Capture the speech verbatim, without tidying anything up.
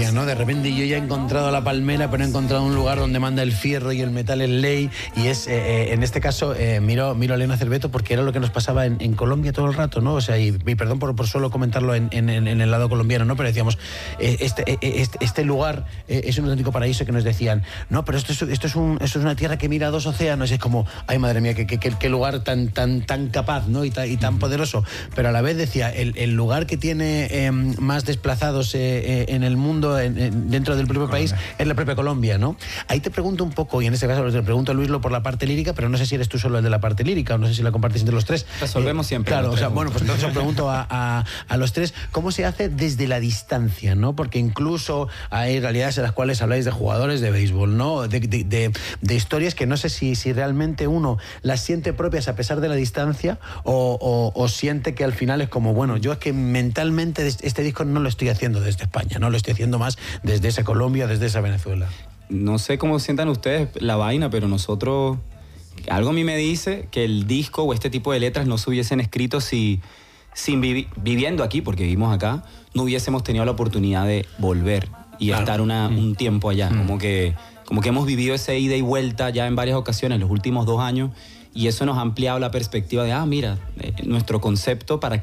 ¿no? De repente yo ya he encontrado la palmera, pero he encontrado un lugar donde manda el fierro y el metal es ley, y es, eh, en este caso, eh, miro, miro a Elena Cerveto porque era lo que nos pasaba en, en Colombia todo el rato, ¿no? O sea, y, y perdón por, por solo comentarlo en, en, en el lado colombiano, ¿no? Pero decíamos, eh, este, eh, este, este lugar eh, es un auténtico paraíso, que nos decían, no, pero esto es, esto es, un, esto es una tierra que mira a dos océanos, y es como, ay, madre mía, qué, qué, qué lugar tan, tan, tan capaz, ¿no? Y, ta, y tan poderoso, pero a la vez decía, el, el lugar que tiene eh, más desplazados eh, eh, en el mundo, en, en, dentro del propio Colombia. País, es la propia Colombia, ¿no? Ahí te pregunto un poco, y en este caso te pregunto a Luislo por la parte lírica, pero no sé si eres tú solo el de la parte lírica, o no sé si la compartís entre los tres. Resolvemos eh, siempre. Claro, o sea, bueno, pues entonces os pregunto a, a, a los tres, ¿cómo se hace desde la distancia, ¿no? Porque incluso hay realidades en las cuales habláis de jugadores de béisbol, ¿no? De, de, de, de historias que no sé si, si realmente uno las siente propias a pesar de la distancia, o, o, o siente que al final es como, bueno, yo es que mentalmente este disco no lo estoy haciendo desde España, no lo estoy haciendo más desde esa Colombia, desde esa Venezuela. No sé cómo sientan ustedes la vaina, pero nosotros, algo a mí me dice que el disco o este tipo de letras no se hubiesen escrito si, sin vivi viviendo aquí, porque vivimos acá, no hubiésemos tenido la oportunidad de volver y claro. estar una, mm. un tiempo allá. Mm. Como que, como que hemos vivido ese ida y vuelta ya en varias ocasiones, los últimos dos años, y eso nos ha ampliado la perspectiva de, ah, mira, eh, nuestro concepto para